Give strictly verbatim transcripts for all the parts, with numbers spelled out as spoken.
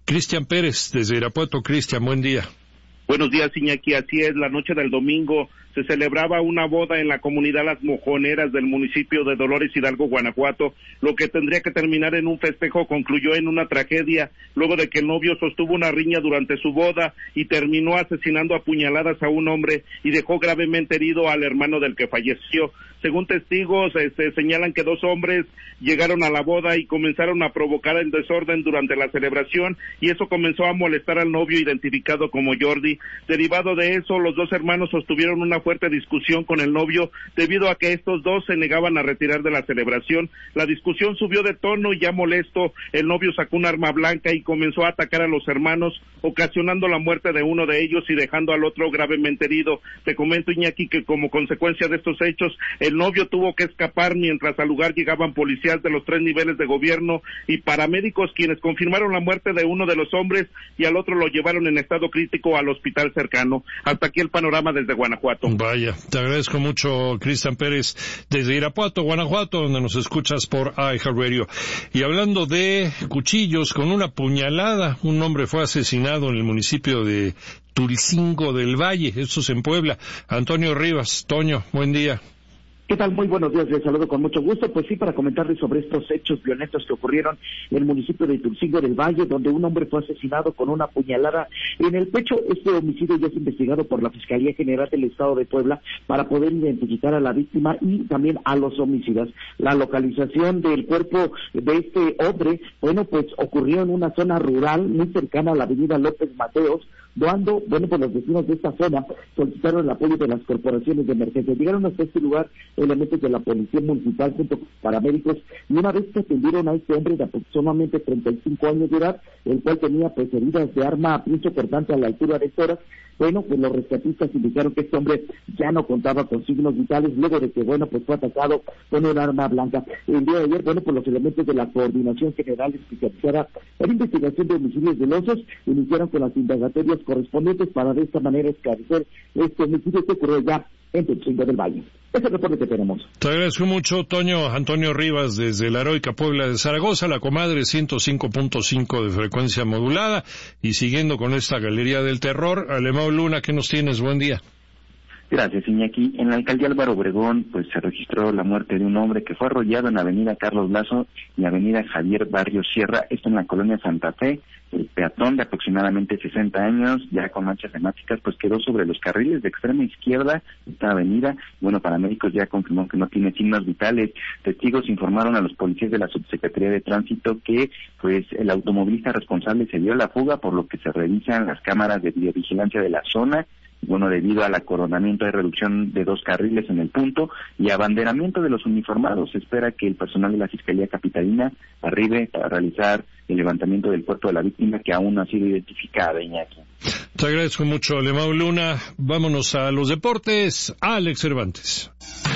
Cristian Pérez, desde Irapuato. Cristian, buen día. Buenos días, Iñaki. Así es, la noche del domingo se celebraba una boda en la comunidad Las Mojoneras del municipio de Dolores Hidalgo, Guanajuato. Lo que tendría que terminar en un festejo concluyó en una tragedia, luego de que el novio sostuvo una riña durante su boda y terminó asesinando a puñaladas a un hombre y dejó gravemente herido al hermano del que falleció. Según testigos, este, señalan que dos hombres llegaron a la boda y comenzaron a provocar el desorden durante la celebración, y eso comenzó a molestar al novio identificado como Jordi. Derivado de eso, los dos hermanos sostuvieron una fuerte discusión con el novio debido a que estos dos se negaban a retirar de la celebración. La discusión subió de tono y ya molesto, el novio sacó un arma blanca y comenzó a atacar a los hermanos, ocasionando la muerte de uno de ellos y dejando al otro gravemente herido. Te comento, Iñaki, que como consecuencia de estos hechos, el novio tuvo que escapar mientras al lugar llegaban policías de los tres niveles de gobierno y paramédicos, quienes confirmaron la muerte de uno de los hombres y al otro lo llevaron en estado crítico al hospital cercano. Hasta aquí el panorama desde Guanajuato. Vaya, te agradezco mucho, Cristian Pérez, desde Irapuato, Guanajuato, donde nos escuchas por iHeartRadio. Y hablando de cuchillos, con una puñalada, un hombre fue asesinado en el municipio de Tulcingo del Valle, esto es en Puebla. Antonio Rivas, Toño, buen día. ¿Qué tal? Muy buenos días, les saludo con mucho gusto. Pues sí, para comentarles sobre estos hechos violentos que ocurrieron en el municipio de Tulcingo del Valle, donde un hombre fue asesinado con una puñalada en el pecho. Este homicidio ya es investigado por la Fiscalía General del Estado de Puebla para poder identificar a la víctima y también a los homicidas. La localización del cuerpo de este hombre, bueno, pues ocurrió en una zona rural muy cercana a la avenida López Mateos, cuando, bueno, pues los vecinos de esta zona solicitaron el apoyo de las corporaciones de emergencia. Llegaron hasta este lugar elementos de la policía municipal junto con paramédicos, y una vez que atendieron a este hombre de aproximadamente treinta y cinco años de edad, el cual tenía pues heridas de arma a punzo cortante a la altura de tórax, bueno, pues los rescatistas indicaron que este hombre ya no contaba con signos vitales luego de que, bueno, pues fue atacado con un arma blanca. El día de ayer, bueno, pues los elementos de la Coordinación General Especializada en Investigación de Homicidios dolosos iniciaron con las indagatorias correspondientes para de esta manera esclarecer este homicidio que ocurrió ya en Tulcingo del Valle. Ese es el reporte que tenemos. Te agradezco mucho, Toño. Antonio Rivas, desde la heroica Puebla de Zaragoza, la comadre ciento cinco punto cinco de frecuencia modulada. Y siguiendo con esta galería del terror, Alemão Luna, ¿qué nos tienes? Buen día. Gracias, Iñaki. En la alcaldía Álvaro Obregón, pues se registró la muerte de un hombre que fue arrollado en avenida Carlos Lazo y avenida Javier Barrio Sierra, esto en la colonia Santa Fe. El peatón de aproximadamente sesenta años, ya con manchas hemáticas, pues quedó sobre los carriles de extrema izquierda de esta avenida. Bueno, paramédicos ya confirmó que no tiene signos vitales. Testigos informaron a los policías de la Subsecretaría de Tránsito que, pues, el automovilista responsable se dio a la fuga, por lo que se revisan las cámaras de videovigilancia de la zona. Bueno, debido al acoronamiento hay reducción de dos carriles en el punto y abanderamiento de los uniformados. Se espera que el personal de la Fiscalía Capitalina arribe para realizar el levantamiento del cuerpo de la víctima, que aún no ha sido identificada, Iñaki. Te agradezco mucho, Alemão Luna. Vámonos a los deportes. Alex Cervantes.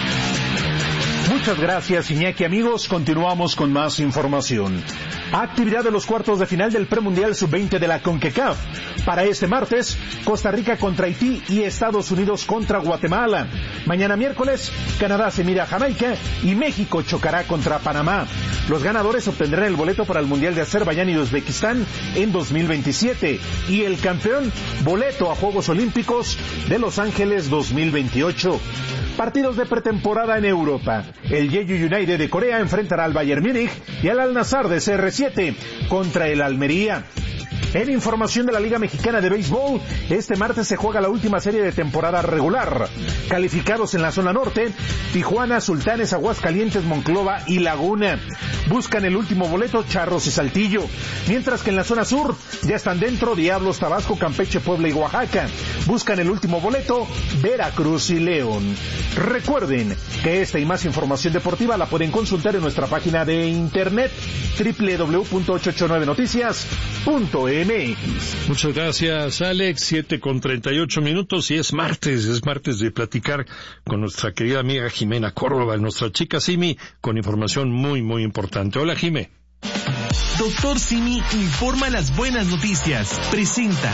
Muchas gracias, Iñaki. Amigos, continuamos con más información. Actividad de los cuartos de final del premundial sub veinte de la CONCACAF. Para este martes, Costa Rica contra Haití y Estados Unidos contra Guatemala. Mañana miércoles, Canadá se mira a Jamaica y México chocará contra Panamá. Los ganadores obtendrán el boleto para el Mundial de Azerbaiyán y Uzbekistán en dos mil veintisiete. Y el campeón, boleto a Juegos Olímpicos de Los Ángeles dos mil veintiocho. Partidos de pretemporada en Europa. El Jeju United de Corea enfrentará al Bayern Múnich y al Al Nassr de C R siete contra el Almería. En información de la Liga Mexicana de Béisbol, este martes se juega la última serie de temporada regular. Calificados en la zona norte, Tijuana, Sultanes, Aguascalientes, Monclova y Laguna. Buscan el último boleto Charros y Saltillo. Mientras que en la zona sur ya están dentro Diablos, Tabasco, Campeche, Puebla y Oaxaca. Buscan el último boleto Veracruz y León. Recuerden que esta y más información deportiva la pueden consultar en nuestra página de internet doble u doble u doble u punto ochocientos ochenta y nueve noticias punto m x. Muchas gracias, Alex. Siete con treinta y ocho minutos y es martes, es martes de platicar con nuestra querida amiga Jimena Córdoba, nuestra chica Simi, con información muy, muy importante. Hola, Jimé. Doctor Simi informa las buenas noticias. Presenta.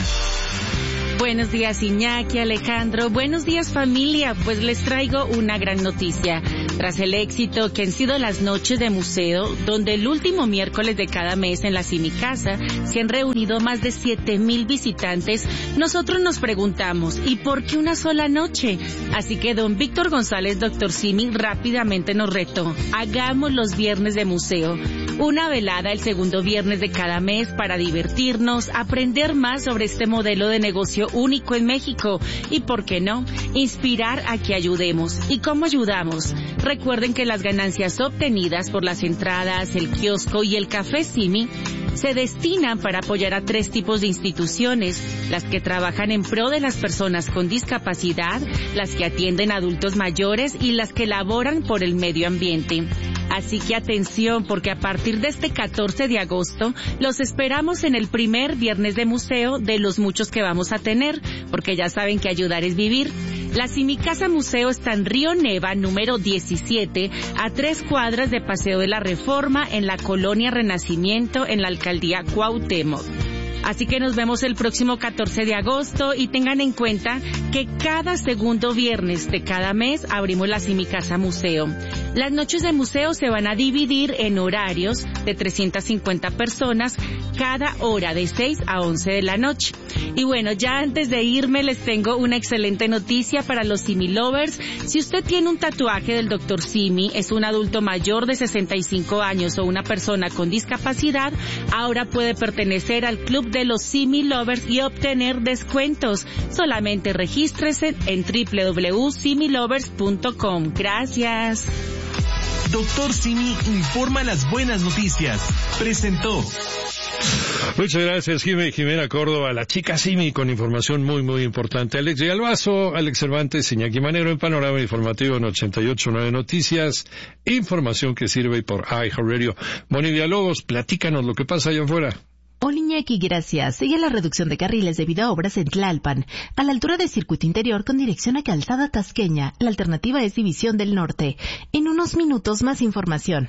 Buenos días, Iñaki, Alejandro. Buenos días, familia. Pues les traigo una gran noticia. Tras el éxito que han sido las noches de museo, donde el último miércoles de cada mes en la Simicasa se han reunido más de siete mil visitantes, nosotros nos preguntamos, ¿y por qué una sola noche? Así que don Víctor González, doctor Simi, rápidamente nos retó. Hagamos los viernes de museo. Una velada el segundo viernes de cada mes para divertirnos, aprender más sobre este modelo de negocio único en México y, ¿por qué no?, inspirar a que ayudemos. ¿Y cómo ayudamos? Recuerden que las ganancias obtenidas por las entradas, el kiosco y el café Simi se destinan para apoyar a tres tipos de instituciones: las que trabajan en pro de las personas con discapacidad, las que atienden a adultos mayores y las que laboran por el medio ambiente. Así que atención, porque a partir de este catorce de agosto los esperamos en el primer viernes de museo de los muchos que vamos a tener, porque ya saben que ayudar es vivir. La Simicasa Museo está en Río Neva, número diecisiete, a tres cuadras de Paseo de la Reforma, en la Colonia Renacimiento, en la Alcaldía Cuauhtémoc. Así que nos vemos el próximo catorce de agosto y tengan en cuenta que cada segundo viernes de cada mes abrimos la Simicasa Museo. Las noches de museo se van a dividir en horarios de trescientas cincuenta personas cada hora de seis a once de la noche. Y bueno, ya antes de irme les tengo una excelente noticia para los Simi Lovers. Si usted tiene un tatuaje del doctor Simi, es un adulto mayor de sesenta y cinco años o una persona con discapacidad, ahora puede pertenecer al club de los Simi Lovers y obtener descuentos. Solamente regístrese en doble u doble u doble u punto simi lovers punto com. Gracias. Doctor Simi informa las buenas noticias. Presentó. Muchas gracias, Jimé, Jimena Córdoba, la chica Simi, con información muy, muy importante. Alex Villalbazo, Alex Cervantes, Iñaki Manero, en Panorama Informativo en ochenta y ocho punto nueve Noticias. Información que sirve por iHeartRadio. Moni Villalobos, platícanos lo que pasa allá afuera. Hola Iñaki, gracias. Sigue la reducción de carriles debido a obras en Tlalpan, a la altura del circuito interior con dirección a Calzada Tasqueña. La alternativa es División del Norte. En unos minutos más información.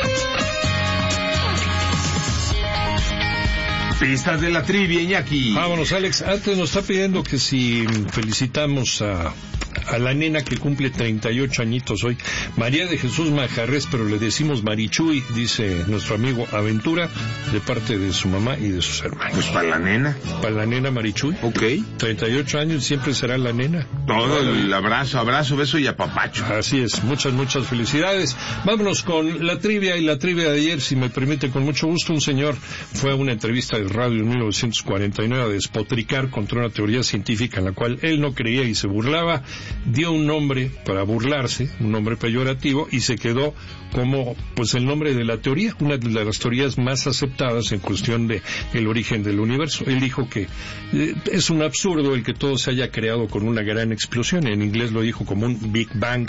Pistas de la trivia, Iñaki. Vámonos, Alex. Antes nos está pidiendo que si felicitamos a, a la nena que cumple treinta y ocho añitos hoy, María de Jesús Majarres, pero le decimos Marichuy, dice nuestro amigo Aventura, de parte de su mamá y de sus hermanos. Pues para la nena. Para la nena Marichuy. Ok. treinta y ocho años siempre será la nena. Todo el abrazo, abrazo, beso y apapacho. Así es, muchas, muchas felicidades. Vámonos con la trivia, y la trivia de ayer, si me permite, con mucho gusto. Un señor fue a una entrevista de radio en mil novecientos cuarenta y nueve a despotricar contra una teoría científica en la cual él no creía y se burlaba. Dio un nombre para burlarse, un nombre peyorativo, y se quedó como pues el nombre de la teoría, una de las teorías más aceptadas en cuestión de el origen del universo. Él dijo que eh, es un absurdo el que todo se haya creado con una gran explosión. En inglés lo dijo como un Big Bang.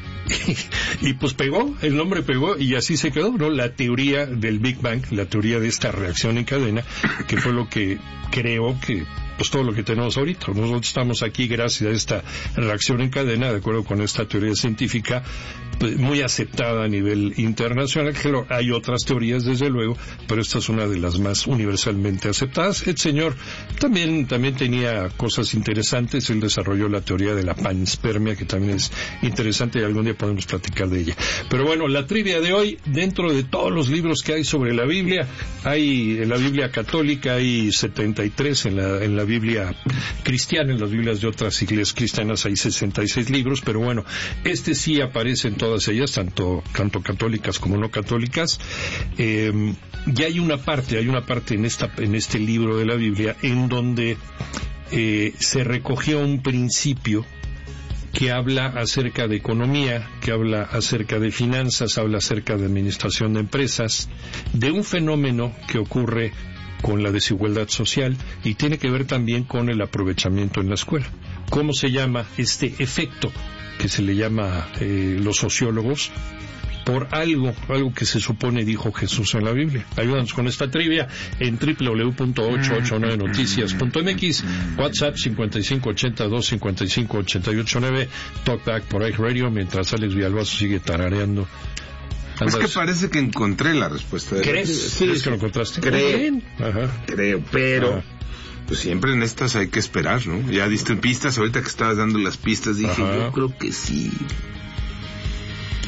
Y pues pegó, el nombre pegó y así se quedó, ¿no? La teoría del Big Bang, la teoría de esta reacción en cadena, que fue lo que creó que pues todo lo que tenemos ahorita. Nosotros estamos aquí gracias a esta reacción en cadena, de acuerdo con esta teoría científica, pues, muy aceptada a nivel internacional. Claro, hay otras teorías, desde luego, pero esta es una de las más universalmente aceptadas. El señor también, también tenía cosas interesantes. Él desarrolló la teoría de la panspermia, que también es interesante y algún día podemos platicar de ella. Pero bueno, la trivia de hoy, dentro de todos los libros que hay sobre la Biblia, hay en la Biblia católica, hay setenta y tres, en la, en la Biblia cristiana, en las Biblias de otras iglesias cristianas hay sesenta y seis libros, pero bueno, este sí aparece en todas ellas, tanto, tanto católicas como no católicas. Eh, y hay una parte, hay una parte en esta, en este libro de la Biblia en donde eh, se recogió un principio que habla acerca de economía, que habla acerca de finanzas, habla acerca de administración de empresas, de un fenómeno que ocurre con la desigualdad social y tiene que ver también con el aprovechamiento en la escuela. ¿Cómo se llama este efecto que se le llama eh, los sociólogos? Por algo, algo que se supone dijo Jesús en la Biblia. Ayúdanos con esta trivia en doble u doble u doble u punto ochocientos ochenta y nueve noticias punto m x, WhatsApp cincuenta y cinco ochenta y dos cincuenta y cinco ochenta y ocho nueve, Talkback por iHeartRadio, mientras Alex Villalbazo sigue tarareando. Es que parece que encontré la respuesta. De ¿Crees? La... Sí, ¿Crees que lo encontraste? Creo, Ajá. creo, pero... Ajá. Pues siempre en estas hay que esperar, ¿no? Ya diste pistas, ahorita que estabas dando las pistas dije, Ajá. yo creo que sí.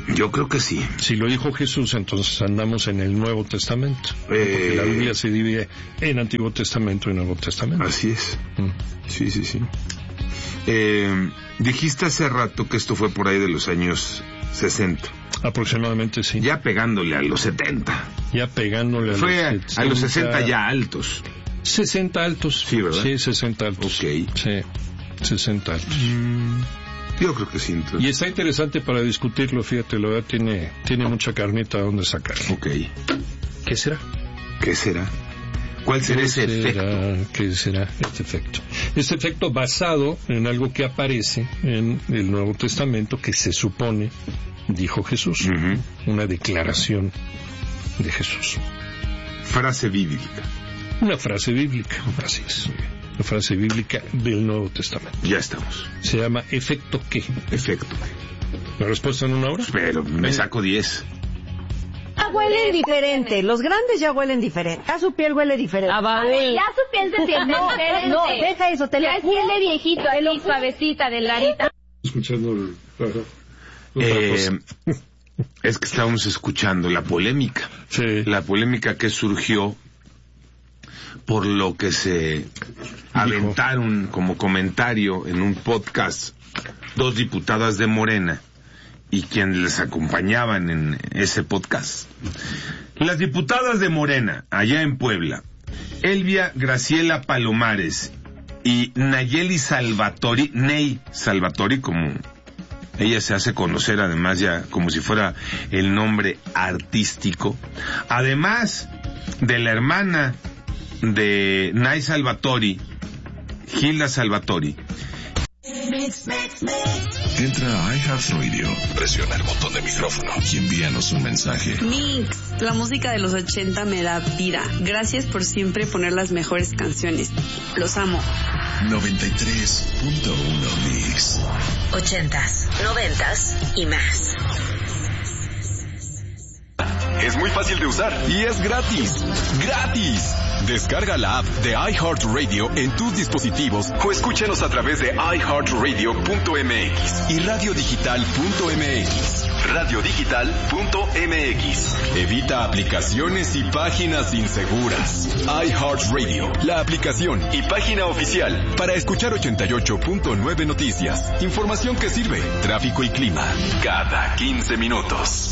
Yo creo que sí. Si lo dijo Jesús, entonces andamos en el Nuevo Testamento. Eh... Porque la Biblia se divide en Antiguo Testamento y Nuevo Testamento. Así es. Mm. Sí, sí, sí. Eh, dijiste hace rato que esto fue por ahí de los años sesenta. Aproximadamente, sí. Ya pegándole a los setenta. Ya pegándole a fue los setenta. Fue a los sesenta ya altos. sesenta altos. Sí, ¿verdad? Sí, sesenta altos. Ok. Sí, sesenta altos. Mm, yo creo que sí. Entonces. Y está interesante para discutirlo, fíjate, la verdad tiene, tiene mucha carnita donde sacar. Ok. ¿Qué será? ¿Qué será? ¿Cuál será ese será, efecto? ¿Qué será este efecto? Este efecto basado en algo que aparece en el Nuevo Testamento que se supone dijo Jesús. Uh-huh. Una declaración de Jesús. Frase bíblica. Una frase bíblica, así es. Una frase bíblica del Nuevo Testamento. Ya estamos. Se llama ¿efecto qué? Efecto. ¿La respuesta en una hora? Pero me saco diez. Ya huelen diferente, los grandes ya huelen diferente. Ya su piel huele diferente. Ah, vale. Ya su piel se siente no, diferente. No, deja eso, te ya es piel de viejito, así suavecita, delgadita. Escuchando el... Eh, es que estábamos escuchando la polémica. Sí. La polémica que surgió por lo que se aventaron como comentario en un podcast dos diputadas de Morena y quienes les acompañaban en ese podcast. Las diputadas de Morena, allá en Puebla, Elvia Graciela Palomares y Nayeli Salvatori, Ney Salvatori, como ella se hace conocer además ya como si fuera el nombre artístico, además de la hermana de Nay Salvatori, Gilda Salvatori. Entra a iHeartRadio, presiona el botón de micrófono y envíanos un mensaje. Mix, la música de los ochenta me da vida. Gracias por siempre poner las mejores canciones. Los amo. noventa y tres punto uno Mix. Ochentas, noventas y más. Es muy fácil de usar y es gratis. ¡Gratis! Descarga la app de iHeartRadio en tus dispositivos o escúchanos a través de i heart radio punto m x y radio digital punto m x. radio digital punto m x. Evita aplicaciones y páginas inseguras. iHeartRadio, la aplicación y página oficial para escuchar ochenta y ocho punto nueve Noticias. Información que sirve. Tráfico y clima cada quince minutos.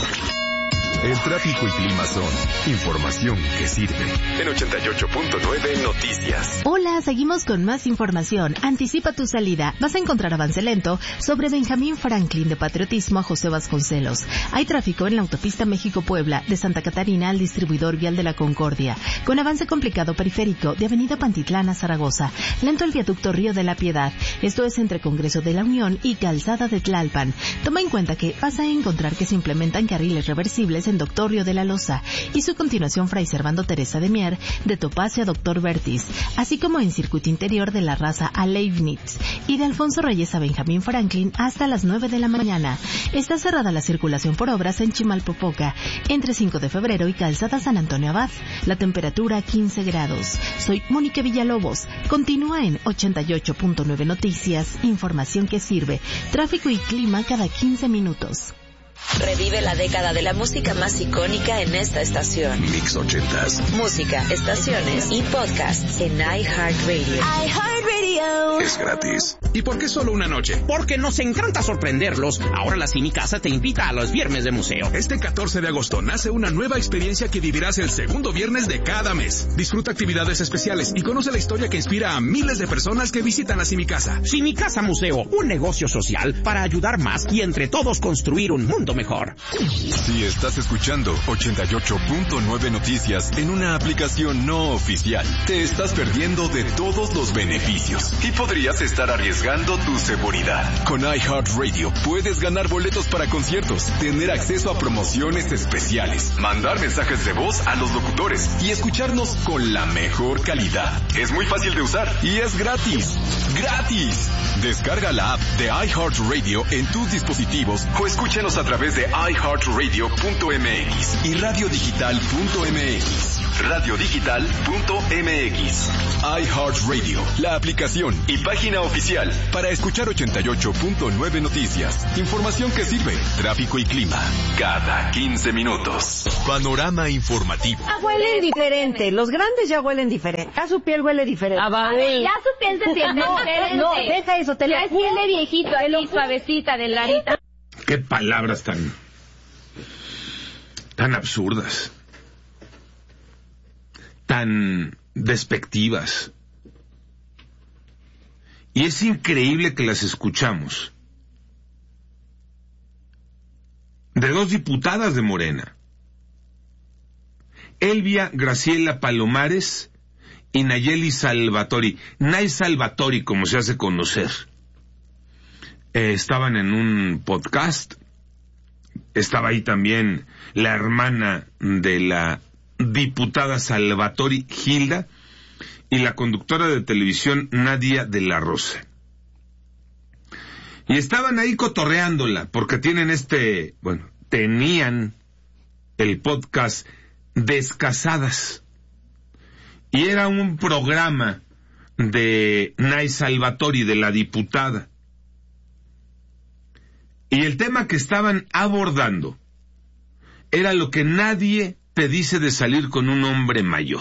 El tráfico y clima son información que sirve. En ochenta y ocho punto nueve Noticias. Hola, seguimos con más información. Anticipa tu salida. Vas a encontrar avance lento sobre Benjamín Franklin de Patriotismo a José Vasconcelos. Hay tráfico en la autopista México-Puebla de Santa Catarina al distribuidor vial de la Concordia, con avance complicado periférico de Avenida Pantitlán a Zaragoza. Lento el viaducto Río de la Piedad. Esto es entre Congreso de la Unión y Calzada de Tlalpan. Toma en cuenta que vas a encontrar que se implementan carriles reversibles en Doctor Río de la Loza y su continuación Fray Servando Teresa de Mier de Topacia a Doctor Vertis, así como en circuito interior de La Raza a Leibniz y de Alfonso Reyes a Benjamín Franklin hasta las nueve de la mañana. Está cerrada la circulación por obras en Chimalpopoca entre cinco de febrero y Calzada San Antonio Abad. La temperatura quince grados. Soy Mónica Villalobos. Continúa en ochenta y ocho punto nueve Noticias, información que sirve. Tráfico y clima cada quince minutos. Revive la década de la música más icónica en esta estación. Mix ochentas. Música, estaciones y podcasts en iHeartRadio. iHeartRadio. Es gratis. ¿Y por qué solo una noche? Porque nos encanta sorprenderlos. Ahora la Cinicasa te invita a los viernes de museo. Este catorce de agosto nace una nueva experiencia que vivirás el segundo viernes de cada mes. Disfruta actividades especiales y conoce la historia que inspira a miles de personas que visitan la Cinicasa. Cinicasa Museo, un negocio social para ayudar más y entre todos construir un mundo mejor. Si estás escuchando ochenta y ocho punto nueve Noticias en una aplicación no oficial, te estás perdiendo de todos los beneficios y podrías estar arriesgando tu seguridad. Con iHeartRadio puedes ganar boletos para conciertos, tener acceso a promociones especiales, mandar mensajes de voz a los locutores y escucharnos con la mejor calidad. Es muy fácil de usar y es gratis. ¡Gratis! Descarga la app de iHeartRadio en tus dispositivos o escúchanos a través través de i heart radio punto m x y radio digital punto m x. radio digital punto m x. iHeartRadio, la aplicación y página oficial para escuchar ochenta y ocho punto nueve Noticias. Información que sirve, tráfico y clima, cada quince minutos. Panorama informativo. Ah, huele diferente. Los grandes ya huelen diferente. Ya su piel huele diferente. A ver, ya su piel se siente no, diferente. No, deja eso. Te ya es piel de viejito, es suavecita, delgadita. Qué palabras tan... tan absurdas. Tan despectivas. Y es increíble que las escuchamos de dos diputadas de Morena, Elvia Graciela Palomares y Nayeli Salvatori, Nay Salvatori como se hace conocer. Eh, estaban en un podcast, estaba ahí también la hermana de la diputada Salvatori, Hilda, y la conductora de televisión Nadia de la Rosa. Y estaban ahí cotorreándola, porque tienen este, bueno, tenían el podcast Descasadas. Y era un programa de Nay Salvatori, de la diputada. Y el tema que estaban abordando era lo que nadie te dice de salir con un hombre mayor.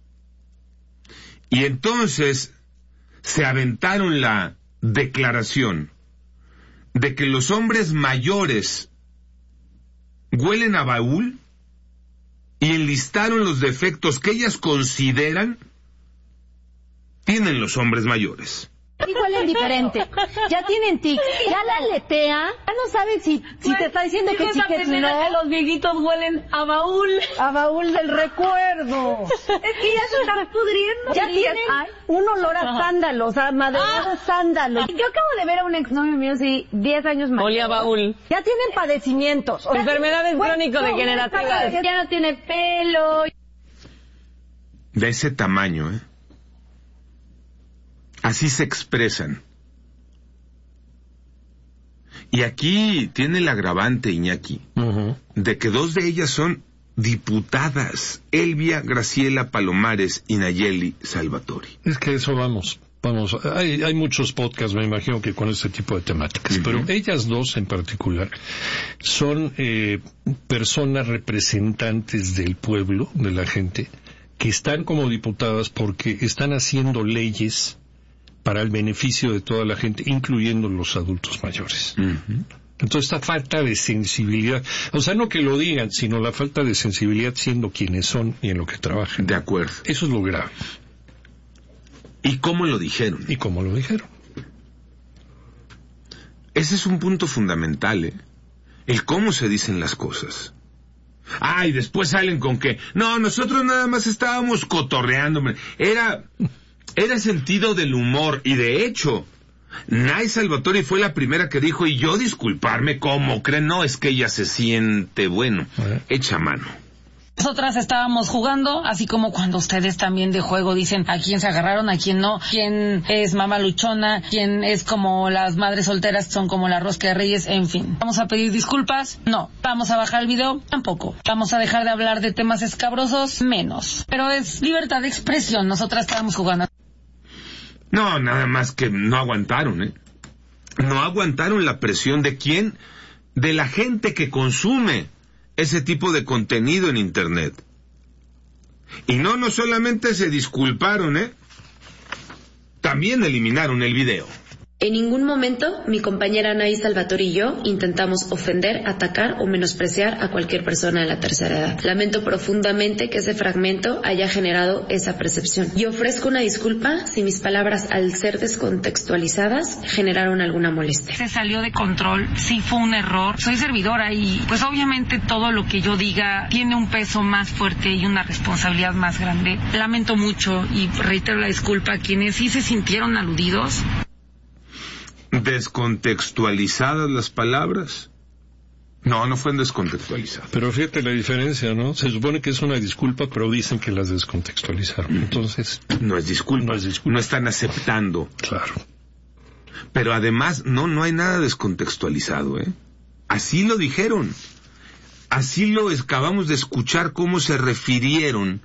Y entonces se aventaron la declaración de que los hombres mayores huelen a baúl y enlistaron los defectos que ellas consideran tienen los hombres mayores. Sí huelen diferente. Ya tienen tic. Ya la aletea. Ya no saben si, si te está diciendo que sí, que no. Los viejitos huelen a baúl. A baúl del recuerdo. Es que ya se están pudriendo. Ya tienen Ay. un olor a sándalos, a madera de sándalos. Yo acabo de ver a un exnovio mío, sí, diez años más. Olía a baúl. Ya tienen padecimientos. Enfermedades crónico-degenerativas. Ya no tiene pelo. De ese tamaño, ¿eh? Así se expresan. Y aquí tiene el agravante, Iñaki, uh-huh. de que dos de ellas son diputadas, Elvia Graciela Palomares y Nayeli Salvatori. Es que eso vamos, vamos, hay, hay muchos podcasts, me imagino que con este tipo de temáticas, uh-huh. pero ellas dos en particular son eh, personas representantes del pueblo, de la gente, que están como diputadas porque están haciendo leyes para el beneficio de toda la gente, incluyendo los adultos mayores. Uh-huh. Entonces, esta falta de sensibilidad, o sea, no que lo digan, sino la falta de sensibilidad siendo quienes son y en lo que trabajan. De acuerdo. Eso es lo grave. ¿Y cómo lo dijeron? ¿Y cómo lo dijeron? Ese es un punto fundamental, ¿eh? El cómo se dicen las cosas. Ah, y después salen con que, no, nosotros nada más estábamos cotorreando, era... Era sentido del humor, y de hecho, Nay Salvatori fue la primera que dijo, y yo disculparme, ¿cómo creen? No, es que ella se siente, bueno, echa mano. Nosotras estábamos jugando, así como cuando ustedes también de juego dicen a quién se agarraron, a quién no, quién es mamá luchona, quién es como las madres solteras, son como la rosca de reyes, en fin. ¿Vamos a pedir disculpas? No. ¿Vamos a bajar el video? Tampoco. ¿Vamos a dejar de hablar de temas escabrosos? Menos. Pero es libertad de expresión, nosotras estábamos jugando. No, nada más que no aguantaron, ¿eh? No aguantaron la presión de quién, de la gente que consume ese tipo de contenido en Internet. Y no, no solamente se disculparon, ¿eh? También eliminaron el video. En ningún momento mi compañera Nay Salvatori y yo intentamos ofender, atacar o menospreciar a cualquier persona de la tercera edad. Lamento profundamente que ese fragmento haya generado esa percepción. Y ofrezco una disculpa si mis palabras, al ser descontextualizadas, generaron alguna molestia. Se salió de control, sí fue un error. Soy servidora y pues obviamente todo lo que yo diga tiene un peso más fuerte y una responsabilidad más grande. Lamento mucho y reitero la disculpa a quienes sí se sintieron aludidos. ¿Descontextualizadas las palabras? No, no fueron descontextualizadas. Pero fíjate la diferencia, ¿no? Se supone que es una disculpa, pero dicen que las descontextualizaron. Entonces... No es disculpa. No es disculpa. No están aceptando. Claro. Pero además, no, no hay nada descontextualizado, ¿eh? Así lo dijeron. Así lo acabamos de escuchar cómo se refirieron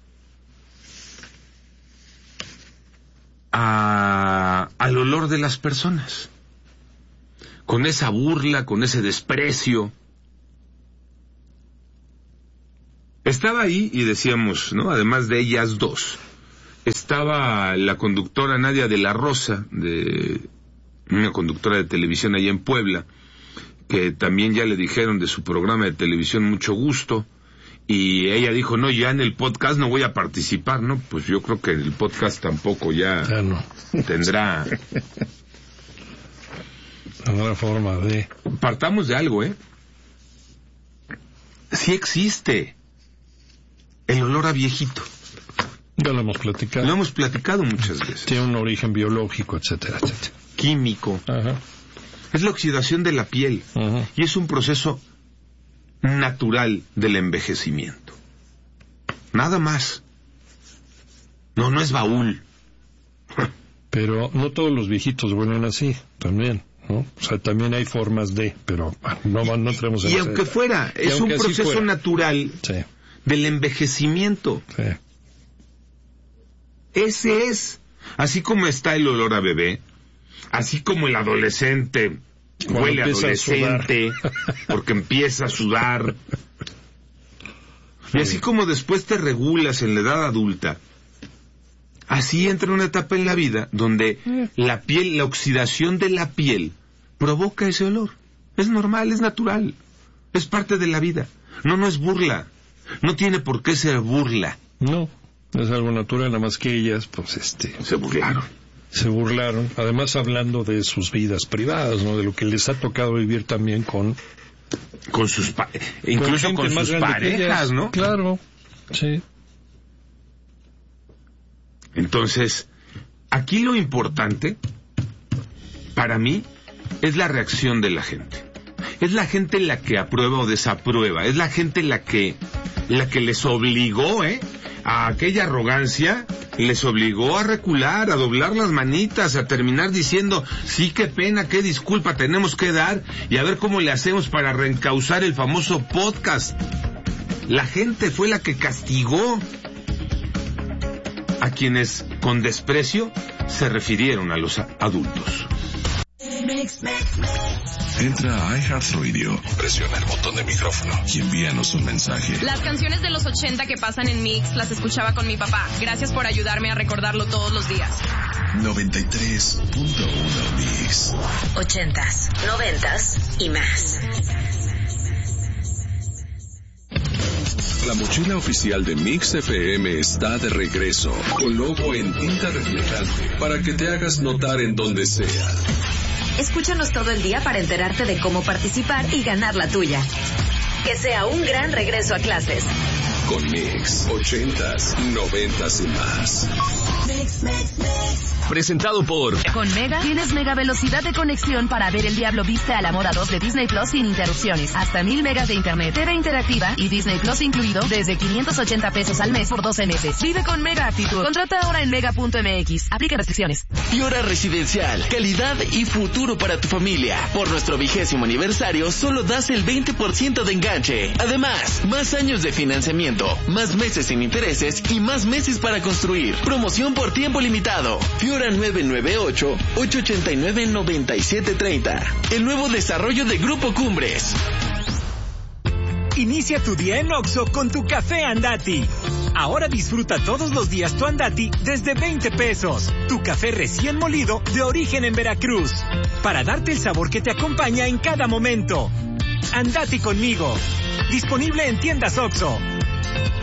a, al olor de las personas. Con esa burla, con ese desprecio. Estaba ahí y decíamos, ¿no? Además de ellas dos, estaba la conductora Nadia de la Rosa, de una conductora de televisión allá en Puebla, que también ya le dijeron de su programa de televisión Mucho Gusto, y ella dijo, no, ya en el podcast no voy a participar, ¿no? Pues yo creo que en el podcast tampoco ya, ya no. tendrá... Tendrá forma de... Partamos de algo, ¿eh? Sí existe el olor a viejito. Ya lo hemos platicado. Lo hemos platicado muchas veces. Tiene un origen biológico, etcétera, etcétera. Químico. Ajá. Es la oxidación de la piel. Ajá. Y es un proceso natural del envejecimiento. Nada más. No, no es baúl. Pero no todos los viejitos huelen así, también, ¿no? O sea, también hay formas de, pero bueno, no, no entremos en Y ese... aunque fuera, y es aunque un proceso fuera. natural sí. del envejecimiento. Sí. Ese es. Así como está el olor a bebé, así como el adolescente Cuando huele a adolescente porque empieza a sudar, y así como después te regulas en la edad adulta, así entra una etapa en la vida donde la piel, la oxidación de la piel provoca ese olor. Es normal, es natural, es parte de la vida. No, no es burla, no tiene por qué ser burla. No, es algo natural, nada más que ellas, pues este... se burlaron. Se burlaron, además hablando de sus vidas privadas, ¿no? De lo que les ha tocado vivir también con... Con sus... Pa incluso con, con sus parejas, ¿no? Claro, sí. Entonces, aquí lo importante, para mí, es la reacción de la gente. Es la gente la que aprueba o desaprueba. Es la gente la que, la que les obligó, ¿eh? A aquella arrogancia, les obligó a recular, a doblar las manitas, a terminar diciendo, sí, qué pena, qué disculpa tenemos que dar, y a ver cómo le hacemos para reencauzar el famoso podcast. La gente fue la que castigó a quienes con desprecio se refirieron a los adultos. Entra a iHeartRadio, presiona el botón de micrófono y envíanos un mensaje. Las canciones de los ochenta que pasan en Mix las escuchaba con mi papá. Gracias por ayudarme a recordarlo todos los días. noventa y tres punto uno Mix. Ochentas, noventas y más. La mochila oficial de Mix F M está de regreso, con logo en tinta reflectante, para que te hagas notar en donde sea. Escúchanos todo el día para enterarte de cómo participar y ganar la tuya. Que sea un gran regreso a clases. Con Mix, ochentas, noventas y más. Mix, mix, mix. Presentado por... Con Mega tienes mega velocidad de conexión para ver El Diablo Viste a la Moda dos de Disney Plus sin interrupciones. Hasta mil megas de internet, T V interactiva y Disney Plus incluido desde quinientos ochenta pesos al mes por doce meses. Vive con Mega Actitud. Contrata ahora en mega punto m x. Aplica restricciones. Fiora Residencial. Calidad y futuro para tu familia. Por nuestro vigésimo aniversario, solo das el veinte por ciento de enganche. Además, más años de financiamiento, más meses sin intereses y más meses para construir. Promoción por tiempo limitado. Fiora nueve nueve ocho, ocho ocho nueve, nueve siete tres cero. El nuevo desarrollo de Grupo Cumbres. Inicia tu día en Oxxo con tu café Andati. Ahora disfruta todos los días tu Andati desde veinte pesos. Tu café recién molido de origen en Veracruz. Para darte el sabor que te acompaña en cada momento. Andati conmigo. Disponible en tiendas Oxxo.